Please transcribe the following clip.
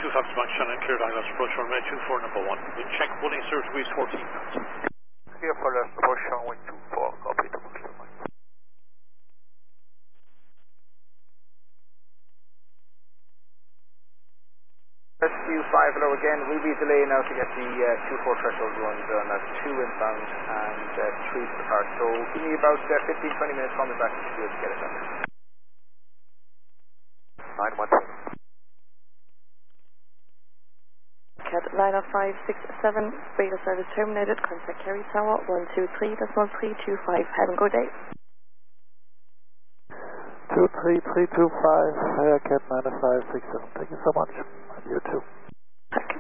25 function and clear diagonal approach runway 24 number 1. We check 180 degrees 14 knots. Clear for last approach runway 24, copy to book your mind. SQ5 hello again, we'll be delaying now to get the 2-4 threshold run done. That's 2 inbound and 3 to depart. So give me about 15-20 minutes, call me back to be able to get it done. 912. Cat liner 567, radar service terminated, contact Kerry Tower 123.3225. Have a good day. 23325, Cat 9567. Thank you so much. And you too.